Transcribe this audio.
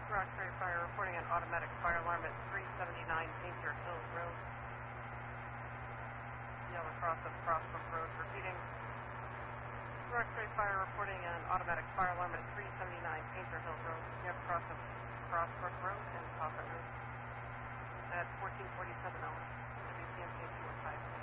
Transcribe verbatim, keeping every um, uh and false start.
Roxbury Fire reporting an automatic fire alarm at three seventy-nine Painter Hill Road. Yellow Cross of Crossbrook Road. Repeating. Roxbury Fire reporting an automatic fire alarm at three seventy-nine Painter Hill Road. Yellow Cross of Crossbrook Road and Coffin Road. At fourteen forty-seven hours. W C M K two oh five.